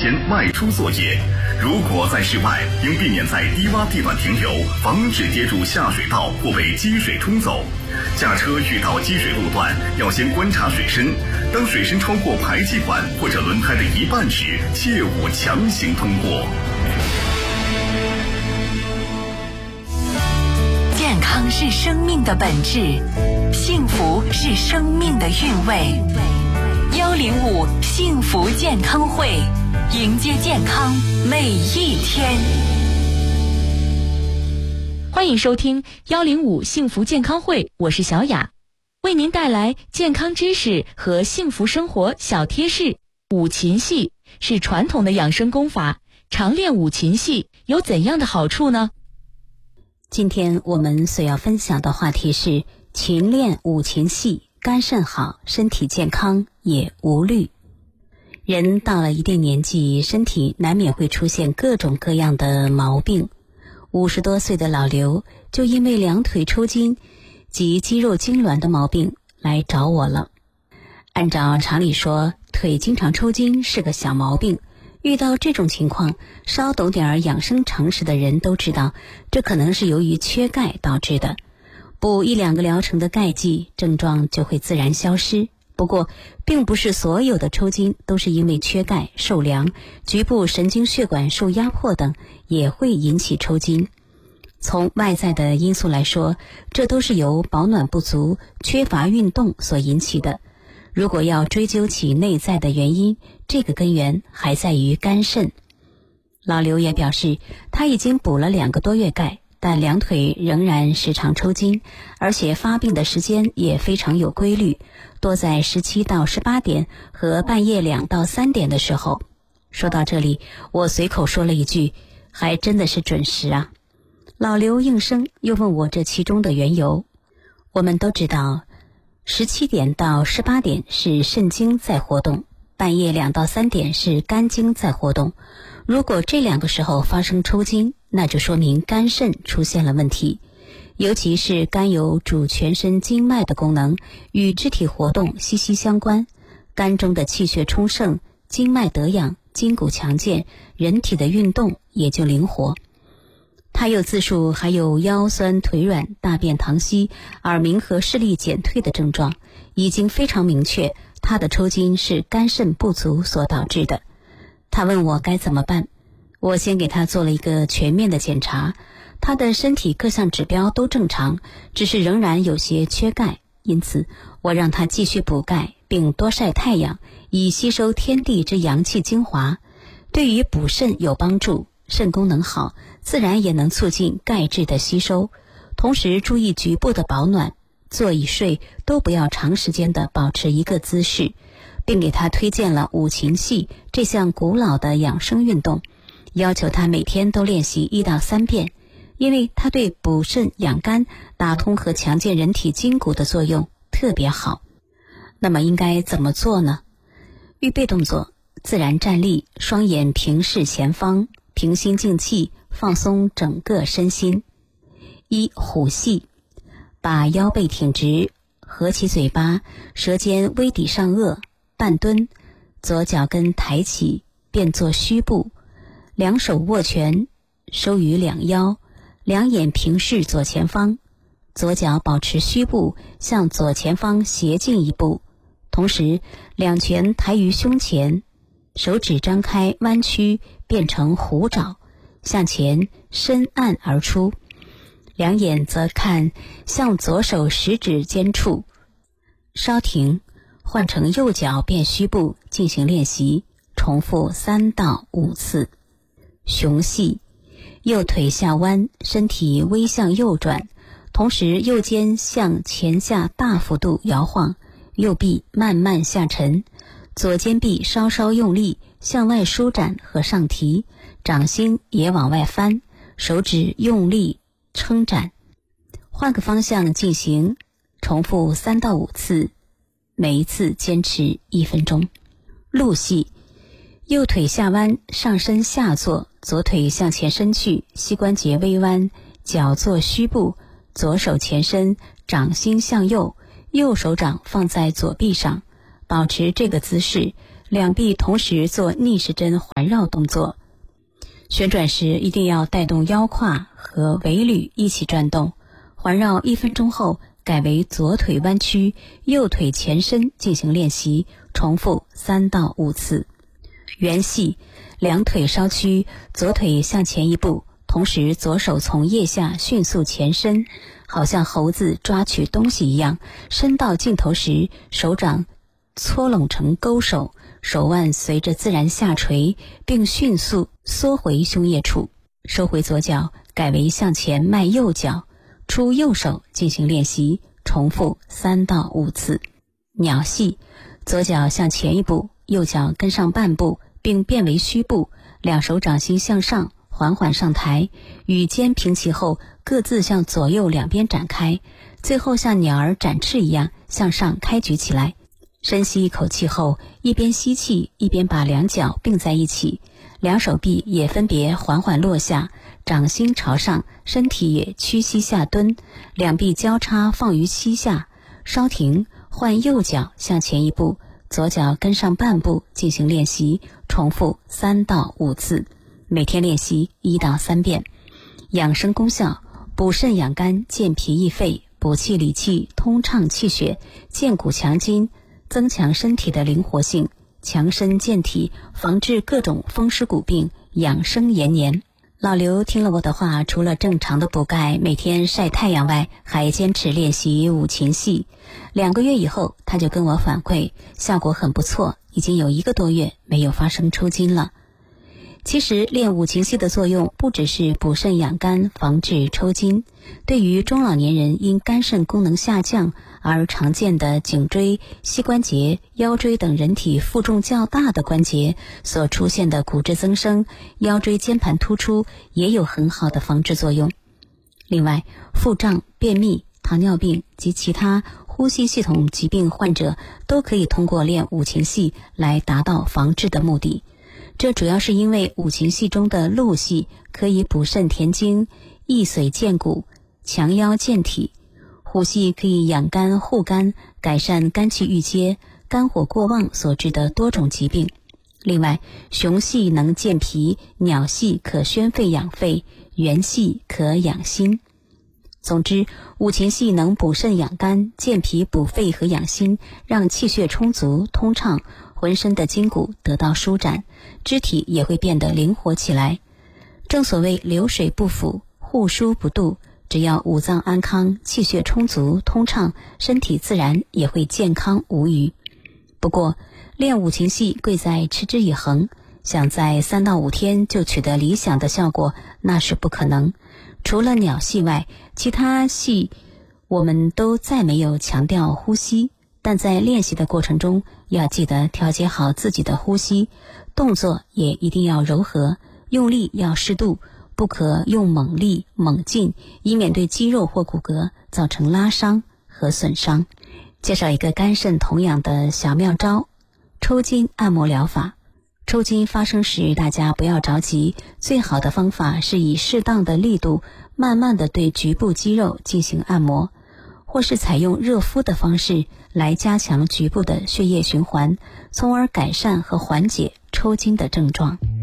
间外出作业。如果在室外，应避免在低洼地段停留，防止跌入下水道或被积水冲走。驾车遇到积水路段，要先观察水深，当水深超过排气管或者轮胎的一半时，切勿强行通过。 健康是生命的本质，幸福是生命的韵味。105幸福健康会，迎接健康每一天。 欢迎收听105幸福健康会，我是小雅，为您带来健康知识和幸福生活小贴士。五禽戏是传统的养生功法，常练五禽戏有怎样的好处呢？ 今天我们所要分享的话题是勤练五禽戏，肝肾好，身体健康也无虑。人到了一定年纪，身体难免会出现各种各样的毛病。50多岁的老刘就因为两腿抽筋及肌肉痉挛的毛病来找我了。按照常理说，腿经常抽筋是个小毛病，遇到这种情况，稍懂点养生常识的人都知道，这可能是由于缺钙导致的。补1-2个疗程的钙剂，症状就会自然消失。不过，并不是所有的抽筋都是因为缺钙、受凉、局部神经血管受压迫等也会引起抽筋。从外在的因素来说，这都是由保暖不足、缺乏运动所引起的。如果要追究其内在的原因，这个根源还在于肝肾。老刘也表示，他已经补了2个多月钙，但两腿仍然时常抽筋，而且发病的时间也非常有规律，多在17到18点和半夜2到3点的时候。说到这里，我随口说了一句，还真的是准时啊。老刘应声又问我这其中的缘由。我们都知道17点到18点是肾经在活动，半夜2到3点是肝经在活动。如果这2个时候发生抽筋，那就说明肝肾出现了问题。尤其是肝有主全身经脉的功能，与肢体活动息息相关。肝中的气血充盛，经脉得养，筋骨强健，人体的运动也就灵活。他又自述还有腰酸腿软、大便溏稀、耳鸣和视力减退的症状，已经非常明确，他的抽筋是肝肾不足所导致的。他问我该怎么办，我先给他做了一个全面的检查，他的身体各项指标都正常，只是仍然有些缺钙，因此我让他继续补钙，并多晒太阳，以吸收天地之阳气精华，对于补肾有帮助。肾功能好，自然也能促进钙质的吸收。同时注意局部的保暖，坐与睡都不要长时间的保持一个姿势，并给他推荐了五禽戏这项古老的养生运动，要求他每天都练习1到3遍，因为它对补肾养肝、打通和强健人体筋骨的作用特别好。那么应该怎么做呢？预备动作：自然站立，双眼平视前方，平心静气，放松整个身心。1. 虎戏，把腰背挺直，合起嘴巴，舌尖微抵上颚，半蹲，左脚跟抬起，变作虚步，两手握拳，收于两腰，两眼平视左前方，左脚保持虚步，向左前方斜进1步，同时两拳抬于胸前，手指张开弯曲，变成虎爪，向前深按而出，两眼则看向左手食指尖处。稍停，换成右脚变虚步进行练习，重复3到5次。熊戏，右腿下弯，身体微向右转，同时右肩向前下大幅度摇晃，右臂慢慢下沉，左肩臂稍稍用力向外舒展和上提，掌心也往外翻，手指用力撑展。换个方向进行，重复3到5次，每一次坚持1分钟。鹿戏，右腿下弯，上身下坐，左腿向前伸去，膝关节微弯，脚做虚步，左手前伸，掌心向右，右手掌放在左臂上，保持这个姿势两臂同时做逆时针环绕动作，旋转时一定要带动腰胯和尾闾一起转动。环绕1分钟后，改为左腿弯曲，右腿前伸进行练习，重复3到5次。圆系，两腿稍屈，左腿向前一步，同时左手从腋下迅速前伸，好像猴子抓取东西一样，伸到尽头时，手掌搓拢成勾手，手腕随着自然下垂，并迅速缩回胸腋处。收回左脚，改为向前迈右脚，出右手进行练习，重复3到5次。鸟系，左脚向前一步，右脚跟上半步，并变为虚步，两手掌心向上，缓缓上抬，与肩平齐后，各自向左右两边展开，最后像鸟儿展翅一样向上开举起来。深吸一口气后，一边吸气，一边把两脚并在一起，两手臂也分别缓缓落下，掌心朝上，身体也屈膝下蹲，两臂交叉放于膝下，稍停，换右脚向前一步，左脚跟上半步进行练习，重复3到5次，每天练习1到3遍。养生功效：补肾养肝，健脾益肺，补气理气，通畅气血，健骨强筋，增强身体的灵活性，强身健体，防治各种风湿骨病，养生延年。老刘听了我的话，除了正常的补钙，每天晒太阳外，还坚持练习五禽戏。2个月以后，他就跟我反馈，效果很不错，已经有1个多月没有发生抽筋了。其实练五禽戏的作用不只是补肾养肝，防治抽筋，对于中老年人因肝肾功能下降而常见的颈椎、膝关节、腰椎等人体负重较大的关节所出现的骨质增生、腰椎间盘突出也有很好的防治作用。另外，腹胀、便秘、糖尿病及其他呼吸系统疾病患者都可以通过练五禽戏来达到防治的目的。这主要是因为五禽戏中的鹿戏可以补肾填精、益髓健骨、强腰健体；虎戏可以养肝护肝，改善肝气郁结、肝火过旺所致的多种疾病。另外，熊戏能健脾，鸟戏可宣肺养肺，猿戏可养心。总之，五禽戏能补肾养肝、健脾补肺和养心，让气血充足通畅，浑身的筋骨得到舒展，肢体也会变得灵活起来。正所谓流水不腐，户枢不蠹，只要五脏安康，气血充足通畅，身体自然也会健康无虞。不过，练五禽戏贵在持之以恒，想在3到5天就取得理想的效果，那是不可能。除了鸟戏外，其他戏我们都再没有强调呼吸，但在练习的过程中要记得调节好自己的呼吸，动作也一定要柔和，用力要适度，不可用猛力猛劲，以免对肌肉或骨骼造成拉伤和损伤。介绍一个肝肾同养的小妙招：抽筋按摩疗法。抽筋发生时，大家不要着急，最好的方法是以适当的力度，慢慢地对局部肌肉进行按摩，或是采用热敷的方式来加强局部的血液循环，从而改善和缓解抽筋的症状。